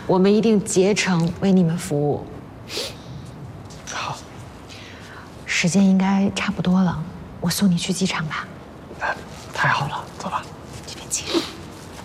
我们一定竭诚为你们服务。 好， 时间应该差不多了，我送你去机场吧。 太好了，走吧。 这边请。